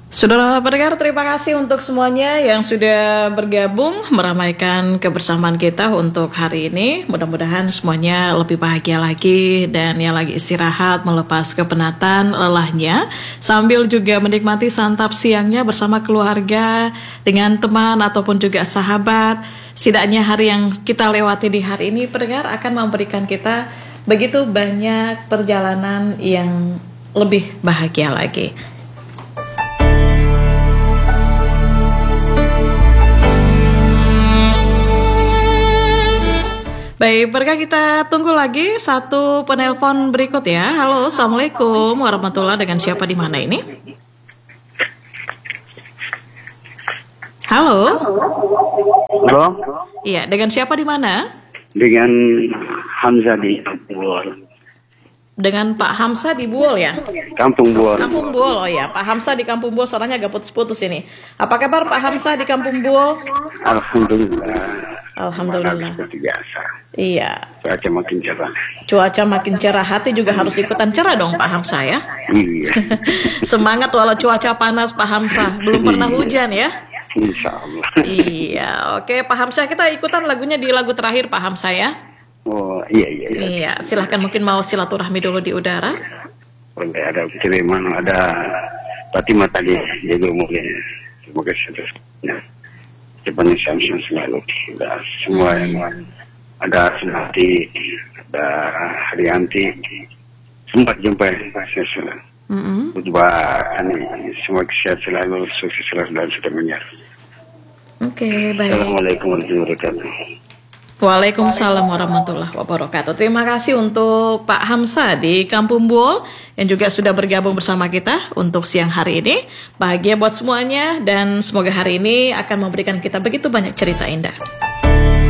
Saudara pendengar, terima kasih untuk semuanya yang sudah bergabung meramaikan kebersamaan kita untuk hari ini. Mudah-mudahan semuanya lebih bahagia lagi dan yang lagi istirahat melepas kepenatan lelahnya sambil juga menikmati santap siangnya bersama keluarga, dengan teman ataupun juga sahabat. Setidaknya hari yang kita lewati di hari ini, pendengar, akan memberikan kita begitu banyak perjalanan yang lebih bahagia lagi. Baik, berkah kita tunggu lagi satu penelpon berikut ya. Halo, Assalamualaikum warahmatullahi, dengan siapa di mana ini? Halo. Halo. Iya, dengan siapa di mana? Dengan Hamzah di Buol. Dengan Pak Hamzah di Buol ya? Kampung Buol. Kampung Buol, oh ya. Pak Hamzah di Kampung Buol, suaranya agak putus-putus ini. Apa kabar Pak Hamzah di Kampung Buol? Alhamdulillah. Alhamdulillah. Seperti biasa. Iya. Cuaca makin cerah. Cuaca makin cerah, hati juga harus ikutan cerah dong Pak Hamzah ya? Iya. Semangat walau cuaca panas Pak Hamzah. Belum pernah hujan ya? Insya Allah. Iya, oke Pak Hamzah, kita ikutan lagunya di lagu terakhir Pak Hamzah ya? Oh iya. Iya, silahkan mungkin mau silaturahmi dulu di udara. Ada kiriman, ada Fatimah tadi, jadi mungkin semoga seterusnya cepat Samsung selalu, semua yang ada Senati, ada Haryanti, sempat jumpa saya. Semua sehat selalu, sukses selalu dan seterusnya. Oke, baik. Assalamualaikum warahmatullahi wabarakatuh. Waalaikumsalam warahmatullahi wabarakatuh. Terima kasih untuk Pak Hamzah di Kampung Buol yang juga sudah bergabung bersama kita untuk siang hari ini. Bahagia buat semuanya dan semoga hari ini akan memberikan kita begitu banyak cerita indah.